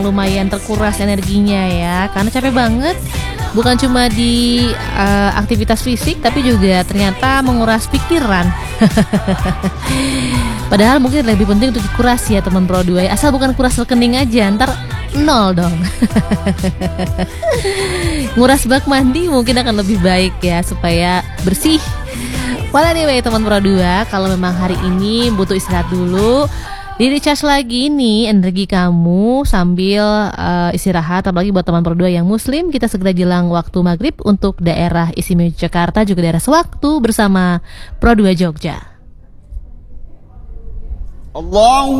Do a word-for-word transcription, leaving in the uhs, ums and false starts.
lumayan terkuras energinya ya, karena capek banget. Bukan cuma di uh, aktivitas fisik, tapi juga ternyata menguras pikiran. Padahal mungkin lebih penting untuk dikuras ya teman Pro dua ya. Asal bukan kuras rekening aja, ntar nol dong. Nguras bak mandi mungkin akan lebih baik ya, supaya bersih. Well anyway teman Pro dua, kalau memang hari ini butuh istirahat dulu, di recharge lagi nih energi kamu sambil uh, istirahat. Apalagi buat teman Pro dua yang muslim, kita segera jelang waktu maghrib untuk daerah istimewa Jakarta, juga daerah sewaktu bersama Pro dua Jogja. Allah